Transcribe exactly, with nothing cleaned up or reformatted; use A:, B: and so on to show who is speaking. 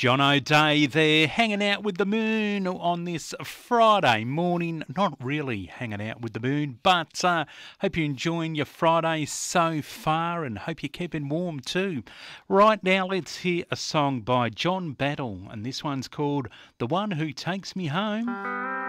A: John O'Day there, hanging out with the moon on this Friday morning. Not really hanging out with the moon, but uh, hope you're enjoying your Friday so far and hope you're keeping warm too. Right now, let's hear a song by John Battle, and this one's called The One Who Takes Me Home.